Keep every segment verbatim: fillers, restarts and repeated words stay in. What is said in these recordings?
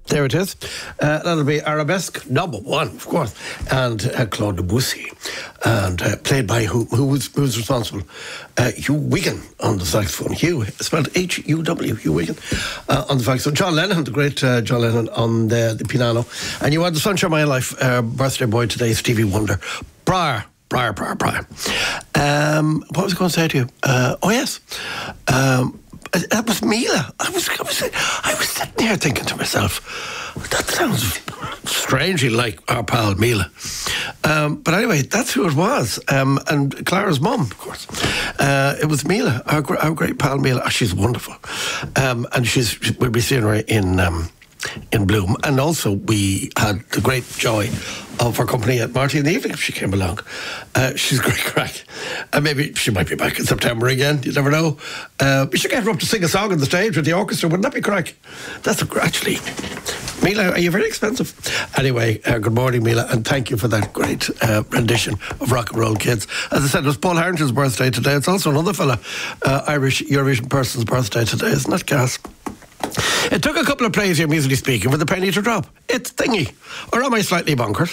There it is. Uh, that'll be Arabesque number one, of course, and uh, Claude Debussy, and uh, played by who? Who was, who was responsible? Uh, Hugh Wigan on the saxophone. Hugh, spelled H U W, Hugh Wigan uh, on the saxophone. John Lennon, the great uh, John Lennon on the, the piano. And you had the Sunshine of My Life uh, birthday boy today, Stevie Wonder. Briar, Briar, Briar, Briar. Um, what was I going to say to you? Uh, oh yes. Um, That was Mila. I was, I was, I was sitting here thinking to myself, that sounds strangely like our pal Mila. Um, but anyway, that's who it was. Um, and Clara's mum, of course. Uh, it was Mila, our, our great pal Mila. Oh, she's wonderful. Um, and she's we'll be seeing her in um, in Bloom. And also we had the great joy of her company at Marty in the evening if she came along. Uh, she's a great crack. And maybe she might be back in September again. You never know. Uh, we should get her up to sing a song on the stage with the orchestra. Wouldn't that be crack? That's a, actually... Mila, are you very expensive? Anyway, uh, good morning, Mila, and thank you for that great uh, rendition of Rock and Roll Kids. As I said, it was Paul Harrington's birthday today. It's also another fella, uh, Irish Eurovision person's birthday today. Isn't that gas? It took a couple of plays here, musically speaking, for the penny to drop. It's thingy. Or am I slightly bonkers?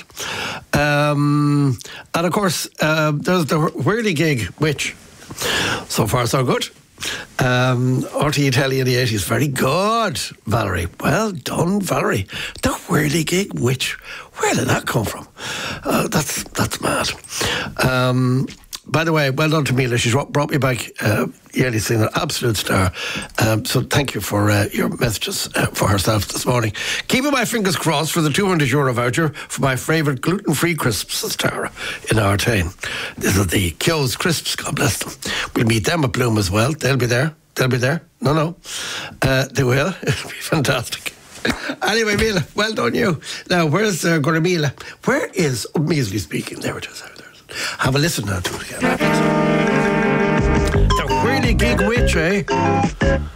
Um, and of course, uh, there's the whirly gig, which, so far so good. Um, R T E Telly in the eighties, very good, Valerie. Well done, Valerie. The whirly gig, which, where did that come from? Uh, that's that's mad. Um, by the way, well done to Mila. She's brought me back uh, yearly singer, absolute star. Um, so thank you for uh, your messages uh, for herself this morning. Keeping my fingers crossed for the two hundred euro voucher for my favourite gluten-free crisps, says Tara in Artane. This is the Kyo's Crisps, God bless them. We'll meet them at Bloom as well. They'll be there. They'll be there. No, no. Uh, they will. It'll be fantastic. Anyway, Mila, well done you. Now, where's uh, Goramila? Where is, oh, measly speaking, there it is. There it is. Have a listen now to it again. The whirly gig witch, eh?